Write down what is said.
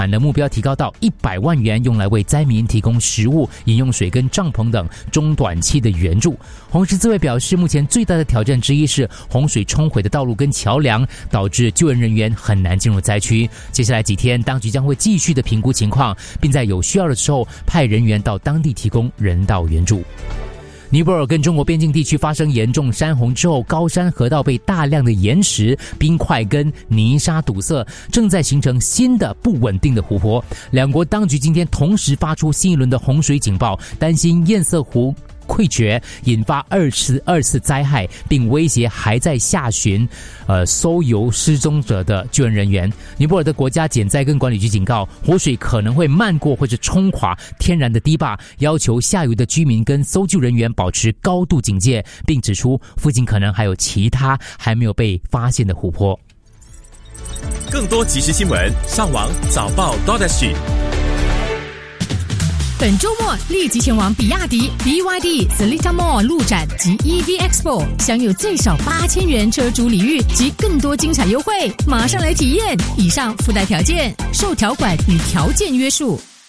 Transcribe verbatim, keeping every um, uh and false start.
的目标提高到一百万元，用来为灾民提供食物、饮用水跟帐篷等中短期的援助。红十字会表示，目前最大的挑战之一是洪水冲毁的道路跟桥梁，导致救援人员很难进入灾区。接下来几天，当局将会继续的评估情况，并在有需要的时候派人员到当地提供人道援助。尼泊尔跟中国边境地区发生严重山洪之后，高山河道被大量的岩石、冰块跟泥沙堵塞，正在形成新的不稳定的湖泊。两国当局今天同时发出新一轮的洪水警报，担心堰塞湖溃决，引发二次二次灾害，并威胁还在下寻呃搜游失踪者的救援人员。尼泊尔的国家减灾跟管理局警告，湖水可能会漫过或者冲垮天然的堤坝，要求下游的居民跟搜救人员保持高度警戒，并指出附近可能还有其他还没有被发现的湖泊。 更多即时新闻，上网早报 .sg。 本周末立即前往比亚迪 B Y D Seletar Mall 路展及 E V Expo， 享有最少八千元车主礼遇及更多精彩优惠，马上来体验！以上附带条件，受条款与条件约束。